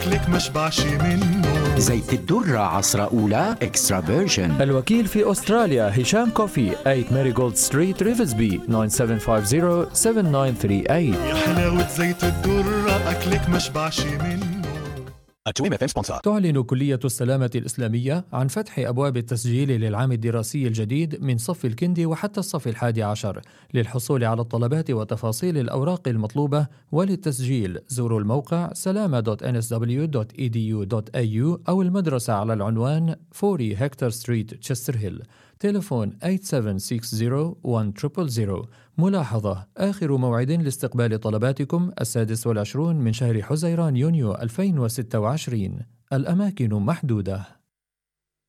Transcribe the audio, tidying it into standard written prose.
أكلك مشبعش منه. زيت الذرة عصرة أولى إكسترا فيرجن. الوكيل في أستراليا هشام كوفي 8 ماريغولد ستريت ريفزبي 9750-7938. يا حلاوة زيت الذرة أكلك مشبعش منه. تعلن كلية السلامة الإسلامية عن فتح أبواب التسجيل للعام الدراسي الجديد من صف الكندي وحتى الصف 11. للحصول على الطلبات وتفاصيل الأوراق المطلوبة وللتسجيل زوروا الموقع salama.nsw.edu.au أو المدرسة على العنوان 40 هكتور ستريت تشستر هيل. تليفون 8760-1000. ملاحظة: آخر موعد لاستقبال طلباتكم 26 من شهر حزيران يونيو 2026. الأماكن محدودة.